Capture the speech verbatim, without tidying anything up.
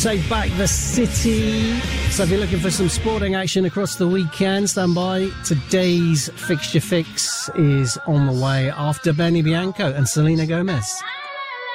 Take back the city. So if you're looking for some sporting action across the weekend, stand by. Today's fixture fix is on the way after Benny Bianco and Selena Gomez.